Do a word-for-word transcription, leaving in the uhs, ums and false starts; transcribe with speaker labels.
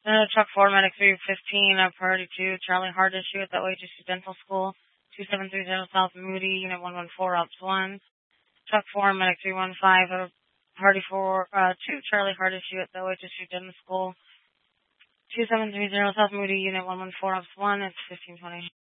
Speaker 1: Uh, truck four, medic three fifteen, uh, priority two, Charlie Hard issue at the O H S U Dental School, two seven three zero South Moody, unit one one four, ops one. Truck four, medic three one five, uh, priority four, uh, two, Charlie Hard issue at the O H S U Dental School, two seven three zero South Moody, unit one one four, ops one, it's fifteen twenty.